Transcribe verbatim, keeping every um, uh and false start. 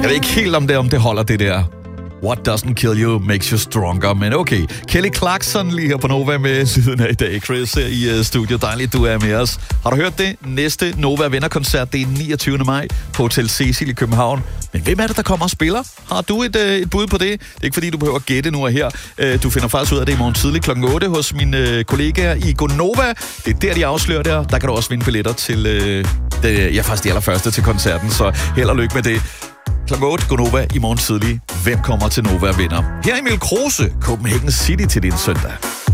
Jeg ved ikke helt, om det, om det holder det der. What doesn't kill you makes you stronger. Men okay, Kelly Clarkson lige her på Nova med lyden af i dag. Chris her i uh, studio. Dejligt, du er med os. Har du hørt det? Næste Nova Venner-koncert, det er niogtyvende maj på Hotel Cecil i København. Men hvem er det, der kommer og spiller? Har du et, uh, et bud på det? Det er ikke fordi, du behøver at gætte nu og her. Uh, du finder faktisk ud af det i morgen tidlig klokken otte hos mine uh, kollegaer i Gonova. Det er der, de afslører der. Der kan du også vinde billetter til, uh, det, ja, faktisk de allerførste til koncerten. Så held og lykke med det. klokken otte, Gonova i morgen tidlig. Hvem kommer til Nova og vinder? Her er Emil Kruse, Copenhagen City til din søndag.